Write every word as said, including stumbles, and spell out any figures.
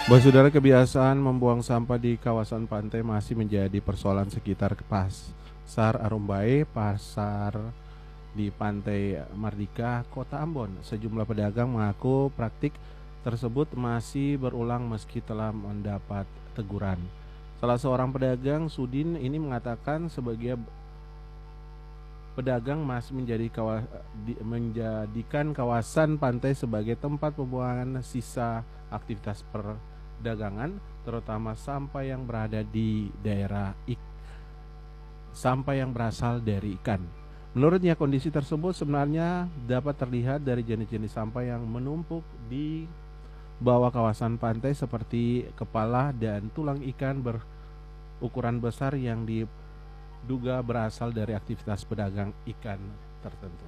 Bahwa saudara kebiasaan membuang sampah di kawasan pantai masih menjadi persoalan sekitar Pasar Arumbai, pasar di Pantai Mardika, Kota Ambon. Sejumlah pedagang mengaku praktik tersebut masih berulang meski telah mendapat teguran. Salah seorang pedagang, Sudin, ini mengatakan sebagai pedagang masih menjadi kawa, di, menjadikan kawasan pantai sebagai tempat pembuangan sisa aktivitas perdagangan, terutama sampah yang berada di daerah ik, sampah yang berasal dari ikan. Menurutnya kondisi tersebut sebenarnya dapat terlihat dari jenis-jenis sampah yang menumpuk di bawah kawasan pantai seperti kepala dan tulang ikan berukuran besar yang diduga berasal dari aktivitas pedagang ikan tertentu.